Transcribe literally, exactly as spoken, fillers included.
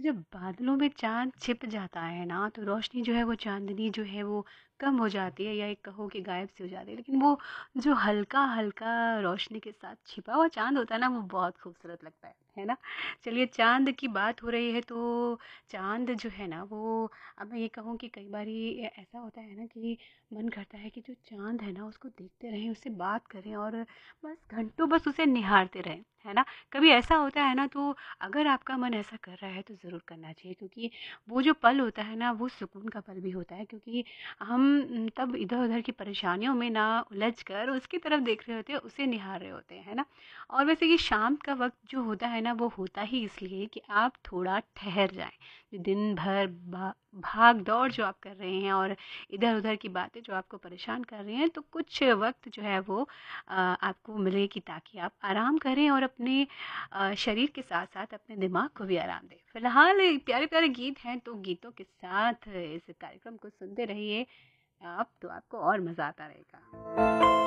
जब बादलों में चाँद छिप जाता है ना, तो रोशनी जो है वो चाँदनी जो है वो कम हो जाती है, या एक कहो कि गायब सी हो जाती है। लेकिन वो जो हल्का-हल्का रोशनी के साथ छिपा हुआ चाँद होता है ना, वो बहुत खूबसूरत लगता है, है ना? चलिए, चाँद की बात हो रही है तो चाँद जो है ना वो, अब मैं ये कहूँ कि कई बारी ए ऐसा होता है ना कि मन करता है कि जो चाँद है ना उसको देखते रहें, उससे बात करें और बस घंटों बस उसे निहारते रहें, है ना? कभी ऐसा होता है ना, तो अगर आपका मन ऐसा कर रहा है तो ज़रूर करना चाहिए, क्योंकि वो जो पल होता है ना वो सुकून का पल भी होता है, क्योंकि हम उम, तब इधर-उधर की परेशानियों में ना उलझ कर उसकी तरफ देख रहे होते हैं, उसे निहार रहे होते हैं, है ना? और वैसे ये शाम का वक़्त जो होता है ना वो होता ही इसलिए कि आप थोड़ा ठहर जाएँ। जो दिन भर भा भाग-दौड़ जो आप कर रहे हैं और इधर-उधर की बातें जो आपको परेशान कर रही हैं, तो कुछ वक़्त जो है वो अ, आपको मिलेगी ताकि आप आराम करें और अपने अ, शरीर के साथ-साथ अपने दिमाग को भी आराम दें। फ़िलहाल प्यारे-प्यारे गीत हैं, तो गीतों के साथ इस कार्यक्रम को सुनते रहिए आप, तो आपको और मज़ा आता रहेगा।